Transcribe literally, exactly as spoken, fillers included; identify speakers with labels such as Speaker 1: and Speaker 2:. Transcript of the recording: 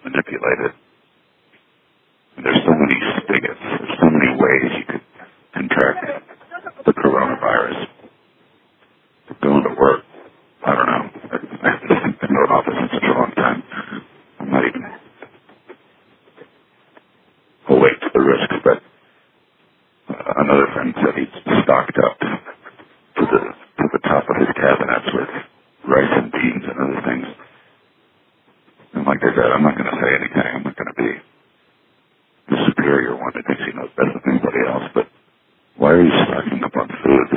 Speaker 1: manipulate it. There's so many spigots, there's so many ways you could contract the coronavirus. Going to work, I don't know. I've been in an office in such a long time. I'm not even awake to the risks, but uh, another friend said he'd stocked up to the to the top of his cabinets with rice and beans and other things. And like I said, I'm not going to say anything. I'm not going to be the superior one that thinks he knows better than anybody else, but why are you stocking up on food?